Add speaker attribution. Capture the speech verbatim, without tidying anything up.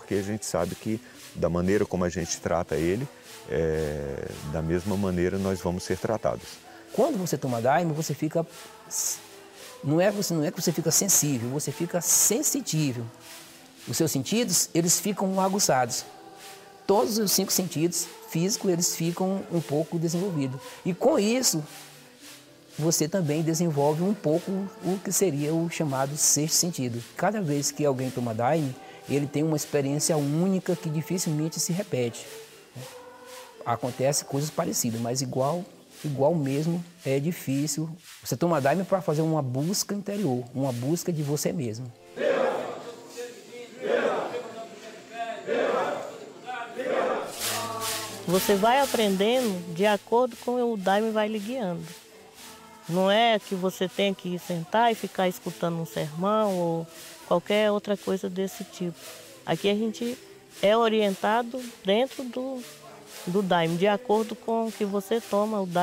Speaker 1: porque a gente sabe que da maneira como a gente trata ele, é, da mesma maneira nós vamos ser tratados.
Speaker 2: Quando você toma Daime, você fica... Não é, não é que você fica sensível, você fica sensitível. Os seus sentidos, eles ficam aguçados. Todos os cinco sentidos físicos, eles ficam um pouco desenvolvidos. E com isso, você também desenvolve um pouco o que seria o chamado sexto sentido. Cada vez que alguém toma Daime, ele tem uma experiência única que dificilmente se repete. Acontece coisas parecidas, mas igual, igual mesmo é difícil. Você toma Daime para fazer uma busca interior, uma busca de você mesmo.
Speaker 3: Você vai aprendendo de acordo com o Daime vai lhe guiando. Não é que você tem que sentar e ficar escutando um sermão ou qualquer outra coisa desse tipo. Aqui a gente é orientado dentro do, do Daime, de acordo com o que você toma o Daime.